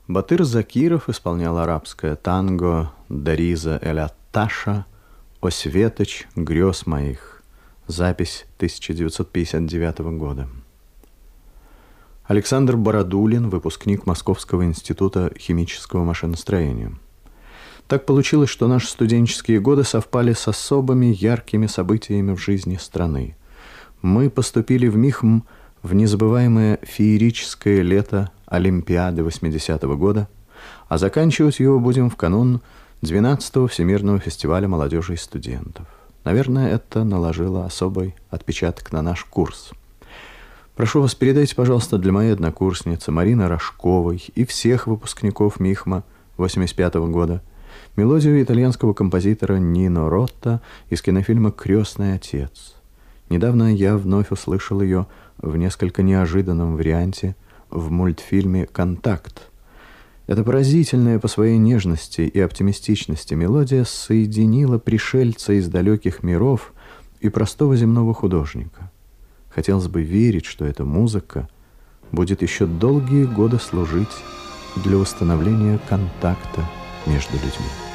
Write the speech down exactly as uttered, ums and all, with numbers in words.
Батыр Закиров исполнял арабское танго «Дариза эль-Атташа», «О светоч грез моих», запись тысяча девятьсот пятьдесят девятого года. Александр Бородулин, выпускник Московского института химического машиностроения. Так получилось, что наши студенческие годы совпали с особыми яркими событиями в жизни страны. Мы поступили в МИХМ в незабываемое феерическое лето Олимпиады восьмидесятого года, а заканчивать его будем в канун двенадцатого Всемирного фестиваля молодежи и студентов. Наверное, это наложило особый отпечаток на наш курс. Прошу вас, передайте, пожалуйста, для моей однокурсницы Марины Рожковой и всех выпускников МИХМа восемьдесят пятого года мелодию итальянского композитора Нино Ротта из кинофильма «Крестный отец». Недавно я вновь услышал ее в несколько неожиданном варианте в мультфильме «Контакт». Эта поразительная по своей нежности и оптимистичности мелодия соединила пришельца из далеких миров и простого земного художника. Хотелось бы верить, что эта музыка будет еще долгие годы служить для установления контакта между людьми.